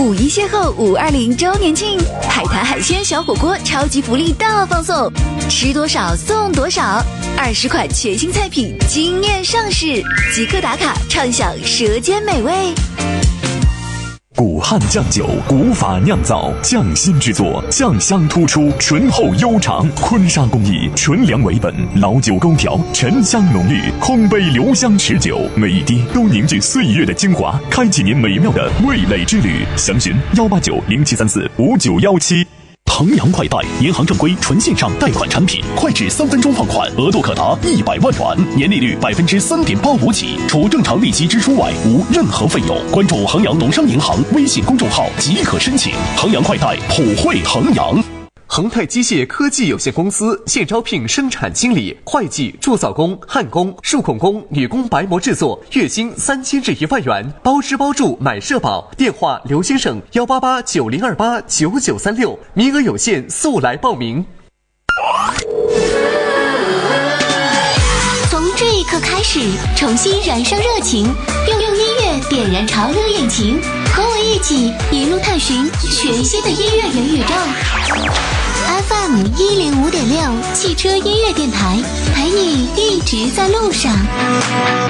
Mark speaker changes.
Speaker 1: 5·1邂逅520周年庆，海苔海鲜小火锅超级福利大放送，吃多少送多少，20款全新菜品惊艳上市，即刻打卡畅享舌尖美味。
Speaker 2: 古汉酱酒，古法酿造，匠心制作，酱香突出，醇厚悠长。坤沙工艺，纯粮为本，老酒勾调，沉香浓郁，空杯留香持久，每一滴都凝聚岁月的精华，开启您美妙的味蕾之旅。详询18907345917。衡阳快贷，银行正规纯线上贷款产品，快至3分钟放款，额度可达100万元，年利率3.85%起，除正常利息支出外，无任何费用。关注衡阳农商银行微信公众号即可申请。衡阳快贷，普惠衡阳。
Speaker 3: 恒泰机械科技有限公司现招聘生产经理、会计、铸造工、焊工、数控工、女工白模制作，月薪3000至1万元，包吃包住买社保。电话刘先生18890289936，名额有限，速来报名。
Speaker 4: 从这一刻开始，重新燃烧热情，用音乐点燃潮流引擎，和我一起一路探寻全新的音乐元宇宙。FM 105.6汽车音乐电台，陪你一直在路上。